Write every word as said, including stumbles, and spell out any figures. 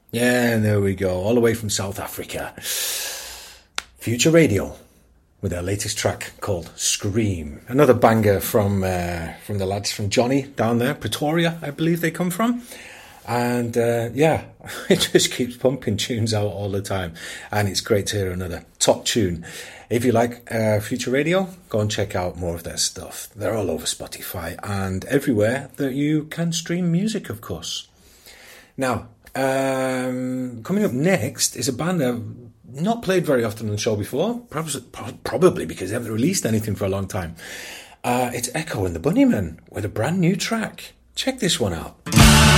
Yeah, there we go. All the way from South Africa. Future Radio with their latest track called Scream. Another banger from uh, from the lads from Johnny down there, Pretoria, I believe they come from. And uh, yeah, it just keeps pumping tunes out all the time. And it's great to hear another top tune. If you like uh, Future Radio, go and check out more of their stuff. They're all over Spotify and everywhere that you can stream music, of course. Now, um, coming up next is a band that I've not played very often on the show before, probably, probably because they haven't released anything for a long time. Uh, it's Echo and the Bunnymen with a brand new track. Check this one out.